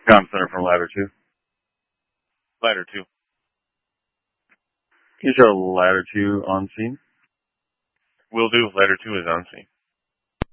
Comm Center from Ladder 2. Ladder 2. Can you show Ladder 2 on scene? Will do. Ladder 2 is on scene.